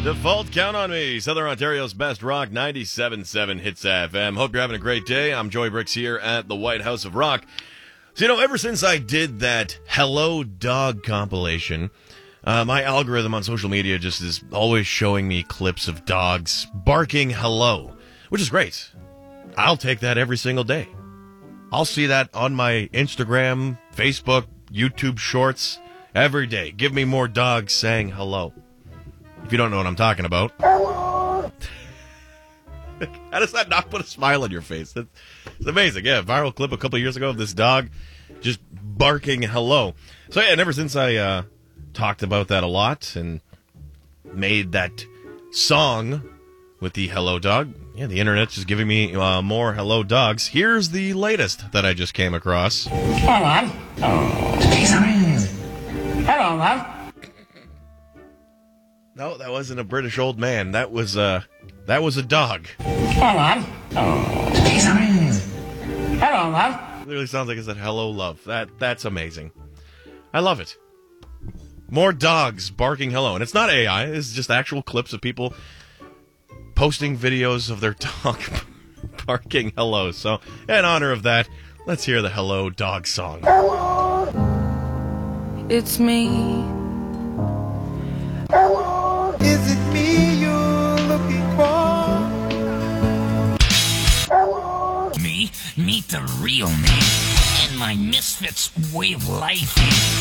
Default Count on Me, Southern Ontario's best rock, 97.7 Hits FM. Hope you're having a great day. I'm Joey Bricks here at the White House of Rock. So, ever since I did that Hello Dog compilation, my algorithm on social media just is always showing me clips of dogs barking hello, which is great. I'll take that every single day. I'll see that on my Instagram, Facebook, YouTube shorts every day. Give me more dogs saying hello. If you don't know what I'm talking about. How does that not put a smile on your face? It's amazing. Yeah, viral clip a couple of years ago of this dog just barking hello. So yeah, and ever since I talked about that a lot and made that song with the hello dog, yeah, the internet's just giving me more hello dogs. Here's the latest that I just came across. Hello, Mom. Hello, Mom. No, that wasn't a British old man. That was a dog. Hello, Mom. Hello, Mom. It literally sounds like it said hello, love. That's amazing. I love it. More dogs barking hello. And it's not AI. It's just actual clips of people posting videos of their dog barking hello. So, in honor of that, let's hear the Hello Dog song. It's me. Is it me you're looking for? Me? Meet the real me and my misfits way of life.